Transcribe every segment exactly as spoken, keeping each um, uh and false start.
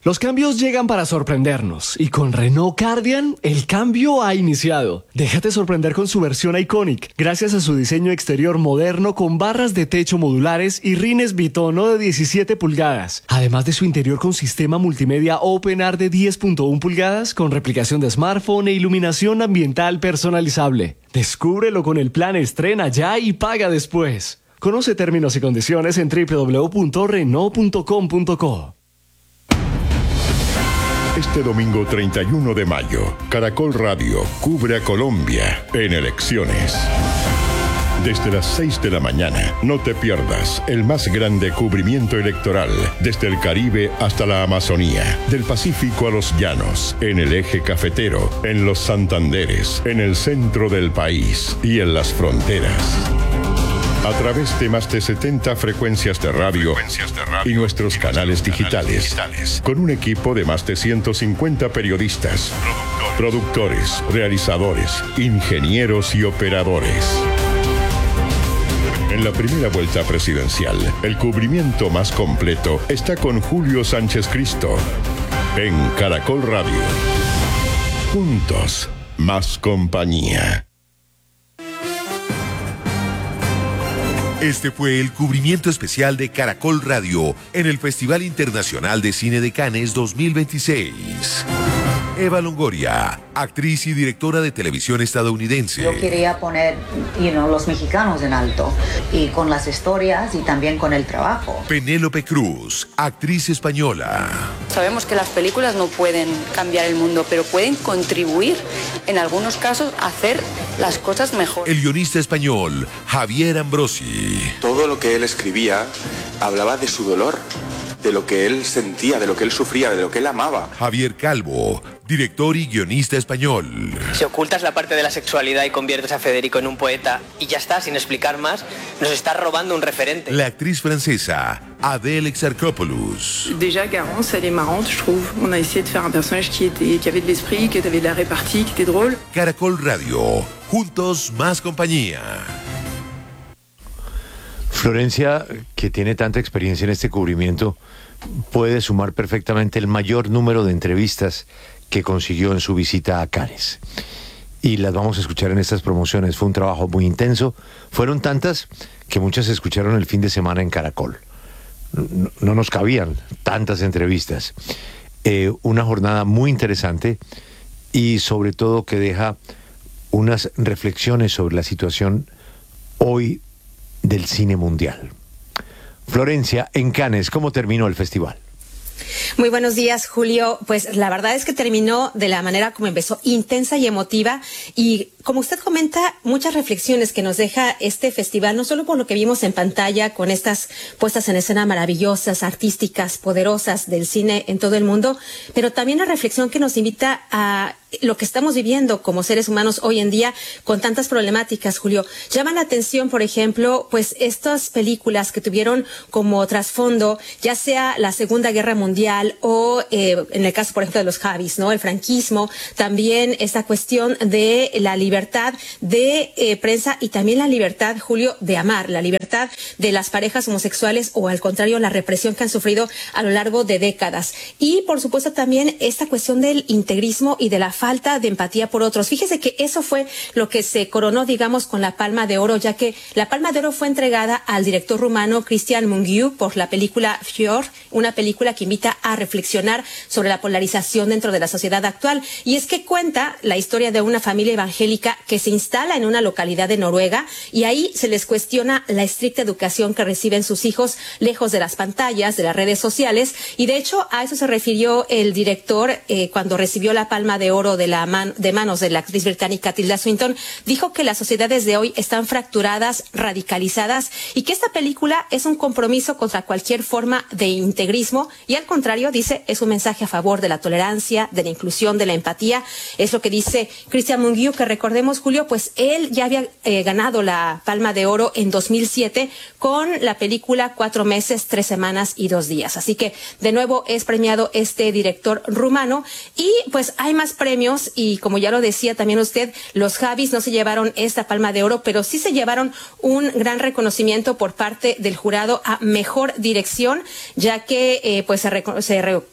Los cambios llegan para sorprendernos y con Renault Cardian el cambio ha iniciado. Déjate sorprender con su versión Iconic, gracias a su diseño exterior moderno con barras de techo modulares y rines bitono de diecisiete pulgadas, además de su interior con sistema multimedia OpenAir de diez punto uno pulgadas con replicación de smartphone e iluminación ambiental personalizable. Descúbrelo con el plan Estrena ya y paga después. Conoce términos y condiciones en doble u doble u doble u punto renault punto com punto co. Este domingo treinta y uno de mayo, Caracol Radio cubre a Colombia en elecciones. Desde las seis de la mañana, no te pierdas el más grande cubrimiento electoral, desde el Caribe hasta la Amazonía, del Pacífico a los llanos, en el eje cafetero, en los Santanderes, en el centro del país y en las fronteras. A través de más de setenta frecuencias de radio, frecuencias de radio y nuestros y canales, nuestros digitales, canales digitales, con un equipo de más de ciento cincuenta periodistas, productores, productores, realizadores, ingenieros y operadores. En la primera vuelta presidencial, el cubrimiento más completo está con Julio Sánchez Cristo en Caracol Radio. Juntos, más compañía. Este fue el cubrimiento especial de Caracol Radio en el Festival Internacional de Cine de Cannes dos mil veintiséis. Eva Longoria, actriz y directora de televisión estadounidense. Yo quería poner, you know, los mexicanos en alto, y con las historias y también con el trabajo. Penélope Cruz, actriz española. Sabemos que las películas no pueden cambiar el mundo, pero pueden contribuir, en algunos casos, a hacer las cosas mejor. El guionista español, Javier Ambrosi. Todo lo que él escribía hablaba de su dolor, de lo que él sentía, de lo que él sufría, de lo que él amaba. Javier Calvo, director y guionista español. Si ocultas la parte de la sexualidad y conviertes a Federico en un poeta y ya está, sin explicar más, nos estás robando un referente. La actriz francesa, Adèle Exarchopoulos. Déjà, Garance, elle est marrante, je trouve. On a essayé de faire un personnage qui, était, qui avait de l'esprit, qui avait de la répartie, qui était drôle. Caracol Radio, juntos más compañía. Florencia, que tiene tanta experiencia en este cubrimiento, puede sumar perfectamente el mayor número de entrevistas que consiguió en su visita a Cannes. Y las vamos a escuchar en estas promociones. Fue un trabajo muy intenso. Fueron tantas que muchas se escucharon el fin de semana en Caracol. No, no nos cabían tantas entrevistas. Eh, una jornada muy interesante y sobre todo que deja unas reflexiones sobre la situación hoy del cine mundial. Florencia, en Cannes, ¿cómo terminó el festival? Muy buenos días, Julio. Pues la verdad es que terminó de la manera como empezó, intensa y emotiva, y como usted comenta, muchas reflexiones que nos deja este festival, no solo por lo que vimos en pantalla con estas puestas en escena maravillosas, artísticas, poderosas del cine en todo el mundo, pero también la reflexión que nos invita a lo que estamos viviendo como seres humanos hoy en día con tantas problemáticas, Julio. Llama la atención, por ejemplo, pues estas películas que tuvieron como trasfondo, ya sea la Segunda Guerra Mundial o eh, en el caso, por ejemplo, de los Javis, ¿no? El franquismo, también esta cuestión de la libertad de eh, prensa y también la libertad, Julio, de amar, la libertad de las parejas homosexuales o al contrario, la represión que han sufrido a lo largo de décadas. Y, por supuesto, también esta cuestión del integrismo y de la falta de empatía por otros. Fíjese que eso fue lo que se coronó, digamos, con la Palma de Oro, ya que la Palma de Oro fue entregada al director rumano Cristian Mungiu por la película Fior, una película que invita a reflexionar sobre la polarización dentro de la sociedad actual. Y es que cuenta la historia de una familia evangélica que se instala en una localidad de Noruega y ahí se les cuestiona la estricta educación que reciben sus hijos lejos de las pantallas, de las redes sociales. Y de hecho a eso se refirió el director eh, cuando recibió la Palma de Oro de la man, de manos de la actriz británica Tilda Swinton. Dijo que las sociedades de hoy están fracturadas, radicalizadas, y que esta película es un compromiso contra cualquier forma de integrismo y al contrario, dice, es un mensaje a favor de la tolerancia, de la inclusión, de la empatía. Es lo que dice Cristian Mungiu, que recordemos, Julio, pues él ya había eh, ganado la Palma de Oro en dos mil siete con la película Cuatro meses, tres semanas y dos días. Así que de nuevo es premiado este director rumano y pues hay más premios y como ya lo decía también usted, los Javis no se llevaron esta Palma de Oro, pero sí se llevaron un gran reconocimiento por parte del jurado a mejor dirección, ya que eh, pues se, reco- se re-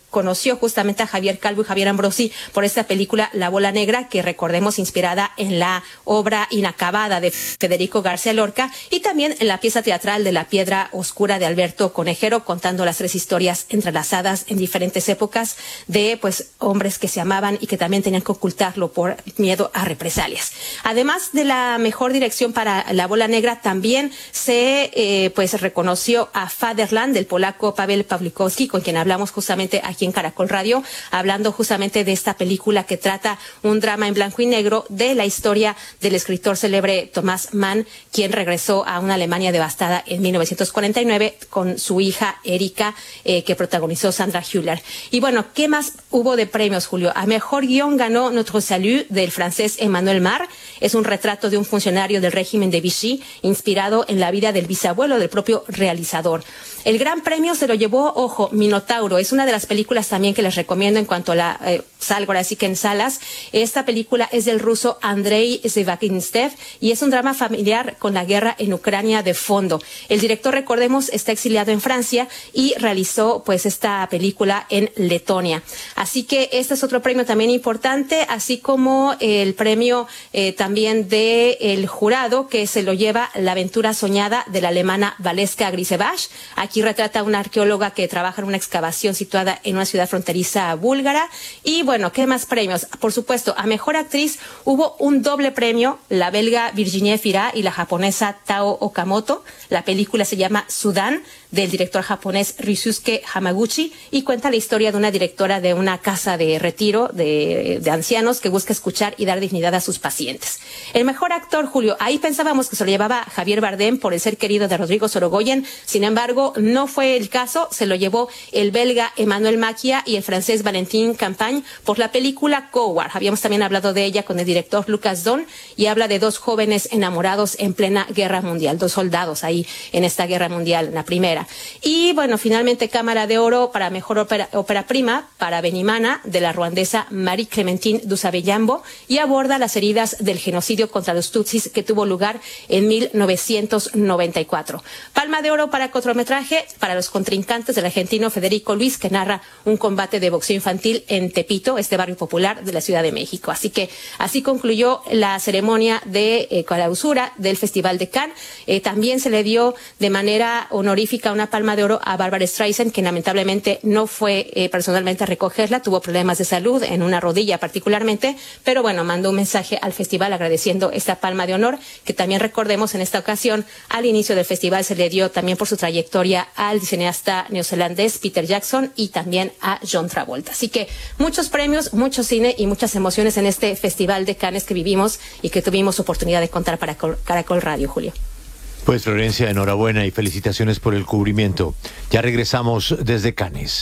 conoció justamente a Javier Calvo y Javier Ambrosi por esta película La Bola Negra, que recordemos inspirada en la obra inacabada de Federico García Lorca, y también en la pieza teatral de La Piedra Oscura de Alberto Conejero, contando las tres historias entrelazadas en diferentes épocas de pues hombres que se amaban y que también tenían que ocultarlo por miedo a represalias. Además de la mejor dirección para La Bola Negra, también se eh, pues reconoció a Fatherland del polaco Paweł Pawlikowski, con quien hablamos justamente aquí en Caracol Radio, hablando justamente de esta película que trata un drama en blanco y negro de la historia del escritor célebre Thomas Mann, quien regresó a una Alemania devastada en mil novecientos cuarenta y nueve con su hija Erika, eh, que protagonizó Sandra Hüller. Y bueno, ¿qué más hubo de premios, Julio? A mejor guión ganó Notre Salut del francés Emmanuel Mar. Es un retrato de un funcionario del régimen de Vichy, inspirado en la vida del bisabuelo del propio realizador. El gran premio se lo llevó, ojo, Minotauro. Es una de las películas también que les recomiendo en cuanto a la eh, salgo ahora sí que en salas. Esta película es del ruso Andrei Zivagintsev y es un drama familiar con la guerra en Ucrania de fondo. El director, recordemos, está exiliado en Francia y realizó pues esta película en Letonia. Así que este es otro premio también importante, así como el premio eh, también del jurado, que se lo lleva La aventura soñada de la alemana Valeska Grisebach. Aquí retrata a una arqueóloga que trabaja en una excavación situada en una ciudad fronteriza búlgara. Y bueno, ¿qué más premios? Por supuesto, a mejor actriz hubo un doble premio, la belga Virginie Fira y la japonesa Tao Okamoto. La película se llama Sudán, del director japonés Ryusuke Hamaguchi, y cuenta la historia de una directora de una casa de retiro de, de ancianos que busca escuchar y dar dignidad a sus pacientes. El mejor actor, Julio, ahí pensábamos que se lo llevaba Javier Bardem por El ser querido de Rodrigo Sorogoyen. Sin embargo, no fue el caso. Se lo llevó el belga Emmanuel Macchia y el francés Valentin Campagne por la película Coward. Habíamos también hablado de ella con el director Lucas Don, y habla de dos jóvenes enamorados en plena guerra mundial, dos soldados ahí en esta guerra mundial, en la primera. Y bueno, finalmente Cámara de Oro para mejor ópera, ópera prima para Benimana, de la ruandesa Marie Clementine Dusabeyambo, y aborda las heridas del genocidio contra los Tutsis que tuvo lugar en mil novecientos noventa y cuatro. Palma de Oro para cortometraje para Los contrincantes del argentino Federico Luis, que narra un combate de boxeo infantil en Tepito, este barrio popular de la Ciudad de México. Así que así concluyó la ceremonia de eh, clausura del Festival de Cannes. Eh, también se le dio de manera honorífica una palma de oro a Barbara Streisand, que lamentablemente no fue eh, personalmente a recogerla, tuvo problemas de salud en una rodilla particularmente, pero bueno, mandó un mensaje al festival agradeciendo esta palma de honor, que también recordemos en esta ocasión al inicio del festival se le dio también por su trayectoria al cineasta neozelandés Peter Jackson y también a John Travolta. Así que muchos premios, mucho cine y muchas emociones en este Festival de Cannes que vivimos y que tuvimos oportunidad de contar para Caracol Radio, Julio. Pues Florencia, enhorabuena y felicitaciones por el cubrimiento. Ya regresamos desde Cannes.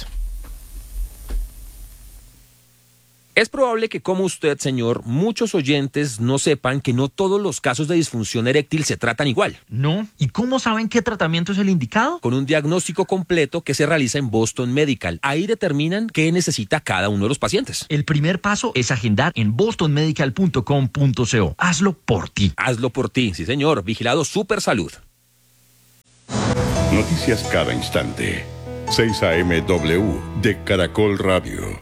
Es probable que, como usted, señor, muchos oyentes no sepan que no todos los casos de disfunción eréctil se tratan igual. ¿No? ¿Y cómo saben qué tratamiento es el indicado? Con un diagnóstico completo que se realiza en Boston Medical. Ahí determinan qué necesita cada uno de los pacientes. El primer paso es agendar en boston medical punto com punto co. Hazlo por ti. Hazlo por ti, sí señor. Vigilado Super Salud. Noticias cada instante. seis A M W de Caracol Radio.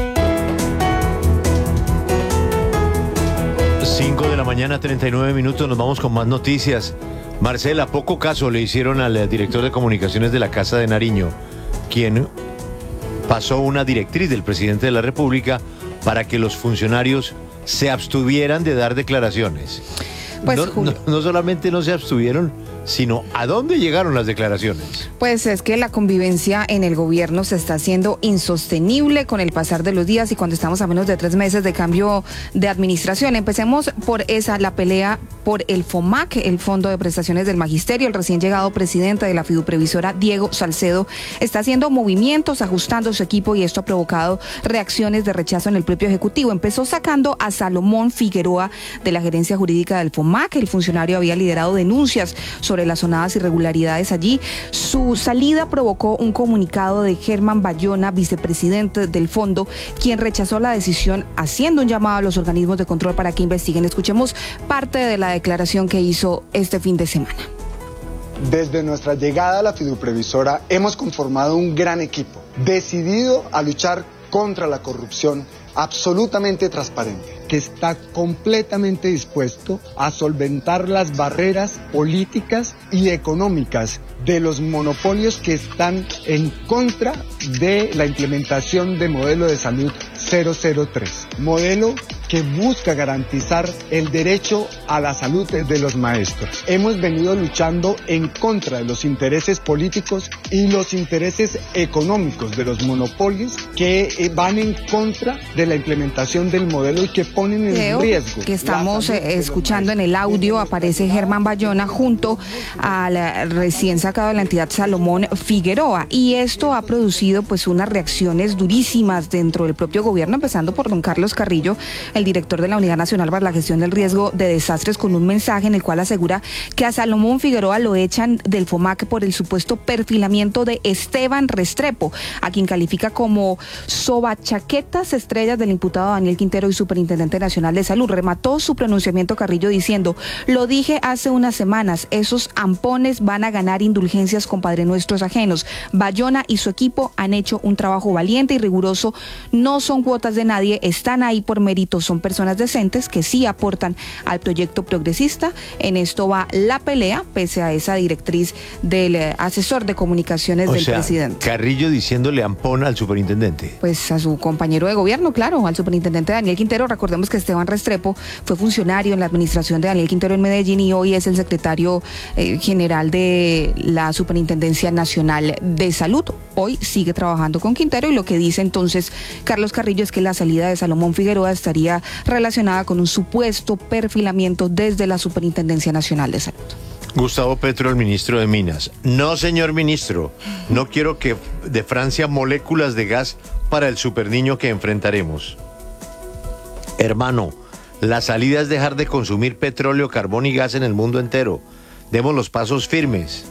cinco de la mañana, treinta y nueve minutos, nos vamos con más noticias. Marcela, poco caso le hicieron al director de comunicaciones de la Casa de Nariño, quien pasó una directriz del presidente de la República para que los funcionarios se abstuvieran de dar declaraciones. Pues, no, no, no solamente no se abstuvieron, sino ¿a dónde llegaron las declaraciones? Pues es que la convivencia en el gobierno se está haciendo insostenible con el pasar de los días y cuando estamos a menos de tres meses de cambio de administración. Empecemos por esa, la pelea por el FOMAC, el Fondo de Prestaciones del Magisterio. El recién llegado presidente de la fiduprevisora, Diego Salcedo, está haciendo movimientos, ajustando su equipo y esto ha provocado reacciones de rechazo en el propio Ejecutivo. Empezó sacando a Salomón Figueroa de la gerencia jurídica del FOMAC. El funcionario había liderado denuncias sobre las sonadas irregularidades allí. Su salida provocó un comunicado de Germán Bayona, vicepresidente del fondo, quien rechazó la decisión haciendo un llamado a los organismos de control para que investiguen. Escuchemos parte de la declaración que hizo este fin de semana. Desde nuestra llegada a la fiduprevisora hemos conformado un gran equipo, decidido a luchar contra la corrupción, absolutamente transparente, que está completamente dispuesto a solventar las barreras políticas y económicas de los monopolios que están en contra de la implementación de modelo de salud cero cero tres, modelo que busca garantizar el derecho a la salud de los maestros. Hemos venido luchando en contra de los intereses políticos y los intereses económicos de los monopolios que van en contra de la implementación del modelo y que ponen en Creo riesgo. Que estamos eh, escuchando en el audio, aparece Germán Bayona junto al recién sacado de la entidad Salomón Figueroa, y esto ha producido pues unas reacciones durísimas dentro del propio gobierno, empezando por don Carlos Carrillo, el director de la Unidad Nacional para la Gestión del Riesgo de Desastres, con un mensaje en el cual asegura que a Salomón Figueroa lo echan del FOMAC por el supuesto perfilamiento de Esteban Restrepo, a quien califica como sobachaquetas estrellas del imputado Daniel Quintero y Superintendente Nacional de Salud. Remató su pronunciamiento Carrillo diciendo: lo dije hace unas semanas, esos ampones van a ganar indulgencias con Padre Nuestros ajenos. Bayona y su equipo han hecho un trabajo valiente y riguroso, no son cuotas de nadie, están ahí por mérito, son personas decentes que sí aportan al proyecto progresista. En esto va la pelea, pese a esa directriz del eh, asesor de comunicaciones o del sea, presidente. Carrillo diciéndole ampón al superintendente. Pues a su compañero de gobierno, claro, al superintendente Daniel Quintero. Recordemos que Esteban Restrepo fue funcionario en la administración de Daniel Quintero en Medellín y hoy es el secretario eh, general de la Superintendencia Nacional de Salud. Hoy sigue trabajando con Quintero, y lo que dice entonces Carlos Carrillo es que la salida de Salomón Figueroa estaría relacionada con un supuesto perfilamiento desde la Superintendencia Nacional de Salud. Gustavo Petro, el ministro de Minas. No, señor ministro, no quiero que de Francia moléculas de gas para el superniño que enfrentaremos. Hermano, la salida es dejar de consumir petróleo, carbón y gas en el mundo entero. Demos los pasos firmes.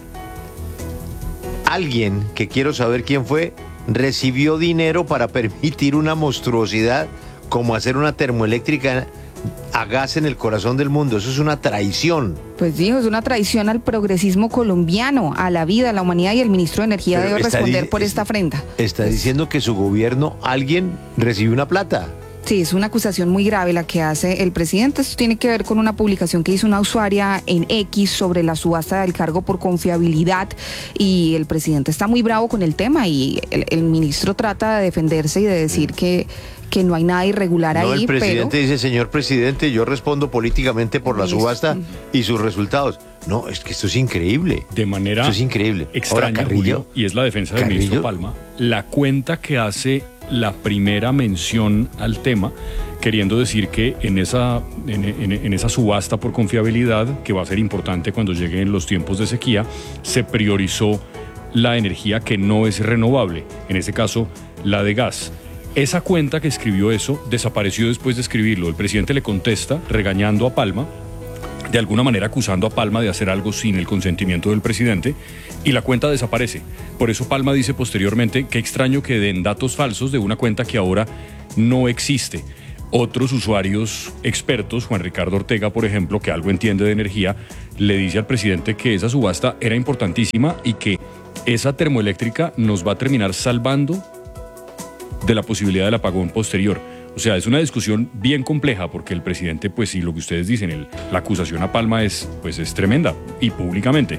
Alguien, que quiero saber quién fue, recibió dinero para permitir una monstruosidad como hacer una termoeléctrica a gas en el corazón del mundo. Eso es una traición. Pues dijo, es una traición al progresismo colombiano, a la vida, a la humanidad, y el ministro de Energía Pero debe responder di- por esta afrenta. Está diciendo que su gobierno, alguien recibió una plata. Sí, es una acusación muy grave la que hace el presidente. Esto tiene que ver con una publicación que hizo una usuaria en X sobre la subasta del cargo por confiabilidad, y el presidente está muy bravo con el tema, y el, el ministro trata de defenderse y de decir que, que no hay nada irregular No, ahí. el presidente pero... dice: señor presidente, yo respondo políticamente por la subasta y sus resultados. No, es que esto es increíble. De manera Esto es increíble. extraña, Ahora, Carrillo, Julio, y es la defensa del Carrillo. ministro Palma, la cuenta que hace la primera mención al tema, queriendo decir que en esa, en, en, en esa subasta por confiabilidad, que va a ser importante cuando lleguen los tiempos de sequía, se priorizó la energía que no es renovable, en este caso la de gas. Esa cuenta que escribió eso desapareció después de escribirlo. El presidente le contesta regañando a Palma, de alguna manera acusando a Palma de hacer algo sin el consentimiento del presidente, y la cuenta desaparece. Por eso Palma dice posteriormente: qué extraño que den datos falsos de una cuenta que ahora no existe. Otros usuarios expertos, Juan Ricardo Ortega, por ejemplo, que algo entiende de energía, le dice al presidente que esa subasta era importantísima y que esa termoeléctrica nos va a terminar salvando de la posibilidad del apagón posterior. O sea, es una discusión bien compleja, porque el presidente, pues sí, lo que ustedes dicen, el, la acusación a Palma es, pues, es tremenda, y públicamente.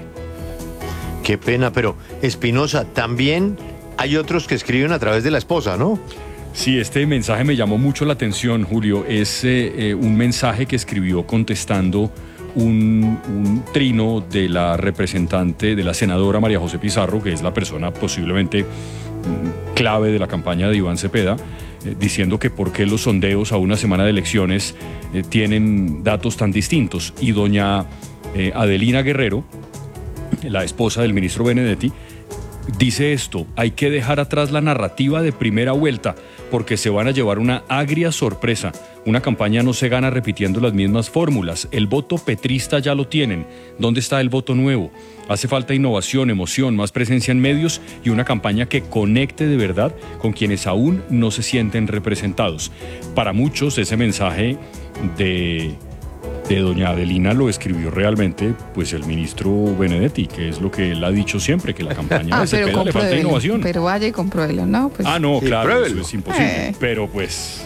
Qué pena, pero Espinosa, también hay otros que escriben a través de la esposa, ¿no? Sí, este mensaje me llamó mucho la atención, Julio. Es eh, eh, un mensaje que escribió contestando un, un trino de la representante, de la senadora María José Pizarro, que es la persona posiblemente mm, clave de la campaña de Iván Cepeda, eh, diciendo que por qué los sondeos a una semana de elecciones eh, tienen datos tan distintos. Y doña eh, Adelina Guerrero, la esposa del ministro Benedetti, dice esto: hay que dejar atrás la narrativa de primera vuelta, porque se van a llevar una agria sorpresa. Una campaña no se gana repitiendo las mismas fórmulas. El voto petrista ya lo tienen. ¿Dónde está el voto nuevo? Hace falta innovación, emoción, más presencia en medios y una campaña que conecte de verdad con quienes aún no se sienten representados. Para muchos, ese mensaje de de doña Adelina lo escribió realmente pues el ministro Benedetti, que es lo que él ha dicho siempre, que la campaña ah, de Cepeda le falta innovación. Pero vaya y compruébelo, ¿no? Pues, ah, no, sí, claro, pruébelo. eso es imposible. Eh. Pero pues...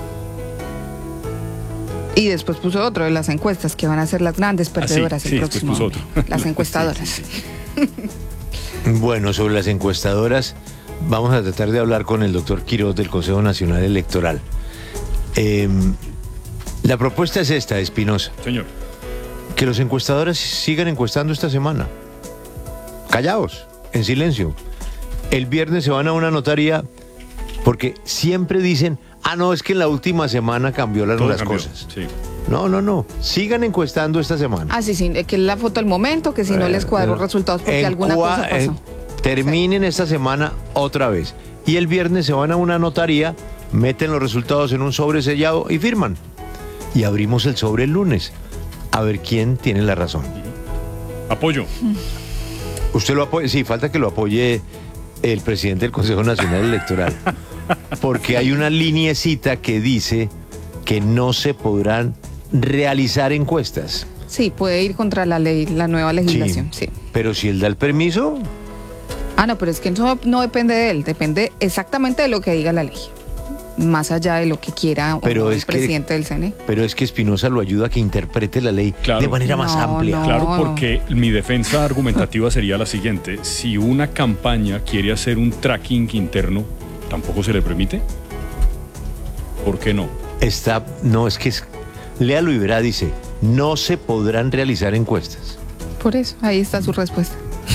Y después puso otro de las encuestas, que van a ser las grandes perdedoras ah, sí, el sí, próximo puso año. otro. Las encuestadoras. Sí, sí, sí. Bueno, sobre las encuestadoras, vamos a tratar de hablar con el doctor Quiroz del Consejo Nacional Electoral. Eh, la propuesta es esta, Espinosa. Señor. Que los encuestadores sigan encuestando esta semana. Callados, en silencio. El viernes se van a una notaría porque siempre dicen, ah, no, es que en la última semana cambió las, las cosas. Sí. No, no, no. Sigan encuestando esta semana. Ah, sí, sí, que es la foto del momento, que si no les cuadró eh, resultados porque alguna cua- cosa pasó. eh, terminen esta semana otra vez. Y el viernes se van a una notaría, meten los resultados en un sobre sellado y firman. Y abrimos el sobre el lunes. A ver quién tiene la razón. Apoyo. Usted lo apoya. Sí, falta que lo apoye el presidente del Consejo Nacional Electoral. Porque hay una lineecita que dice que no se podrán realizar encuestas. Sí, puede ir contra la ley, la nueva legislación, sí. sí. Pero si él da el permiso... Ah, no, pero es que eso no depende de él, depende exactamente de lo que diga la ley. Más allá de lo que quiera pero o es el presidente que, del C N E. Pero es que Espinosa lo ayuda a que interprete la ley claro. de manera más no, amplia. No. Claro, porque mi defensa argumentativa sería la siguiente. Si una campaña quiere hacer un tracking interno, ¿tampoco se le permite? ¿Por qué no? Está, no, es que es, léalo y verá, dice, no se podrán realizar encuestas. Por eso, ahí está su respuesta.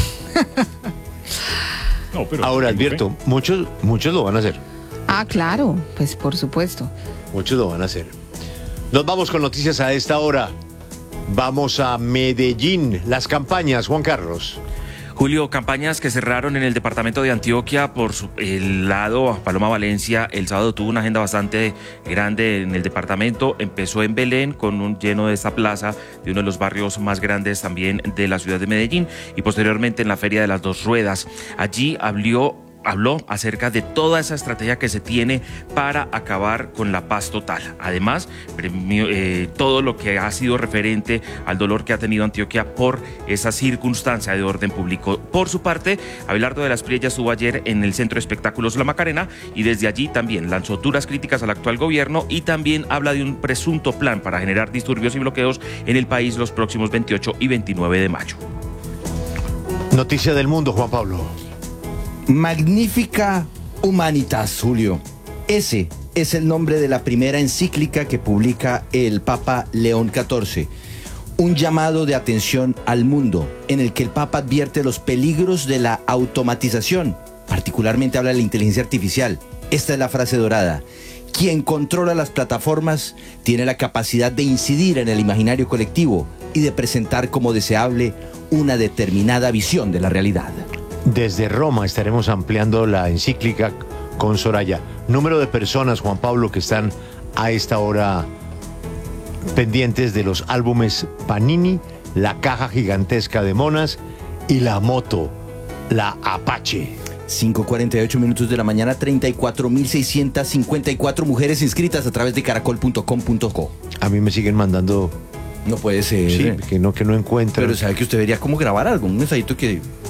No, pero ahora advierto, fe. muchos, muchos lo van a hacer. Ah, claro, pues por supuesto. Muchos lo van a hacer. Nos vamos con noticias a esta hora. Vamos a Medellín. Las campañas, Juan Carlos. Julio, campañas que cerraron en el departamento de Antioquia. Por su, el lado, Paloma Valencia el sábado tuvo una agenda bastante grande en el departamento. Empezó en Belén con un lleno de esta plaza de uno de los barrios más grandes también de la ciudad de Medellín, y posteriormente en la Feria de las Dos Ruedas. Allí habló Habló acerca de toda esa estrategia que se tiene para acabar con la paz total. Además, premio, eh, todo lo que ha sido referente al dolor que ha tenido Antioquia por esa circunstancia de orden público. Por su parte, Abelardo de las Priellas estuvo ayer en el Centro de Espectáculos La Macarena y desde allí también lanzó duras críticas al actual gobierno y también habla de un presunto plan para generar disturbios y bloqueos en el país los próximos veintiocho y veintinueve de mayo. Noticia del mundo, Juan Pablo. Magnifica Humanitas, Julio. Ese es el nombre de la primera encíclica que publica el Papa León catorce. Un llamado de atención al mundo en el que el Papa advierte los peligros de la automatización. Particularmente habla de la inteligencia artificial. Esta es la frase dorada. Quien controla las plataformas tiene la capacidad de incidir en el imaginario colectivo y de presentar como deseable una determinada visión de la realidad. Desde Roma estaremos ampliando la encíclica con Soraya. Número de personas, Juan Pablo, que están a esta hora pendientes de los álbumes Panini, la caja gigantesca de monas y la moto, la Apache. cinco cuarenta y ocho minutos de la mañana, treinta y cuatro mil seiscientas cincuenta y cuatro mujeres inscritas a través de caracol punto com punto co. A mí me siguen mandando... No puede ser. Sí, que no, que no encuentran. Pero sabe que usted debería como grabar algo, un mensajito que...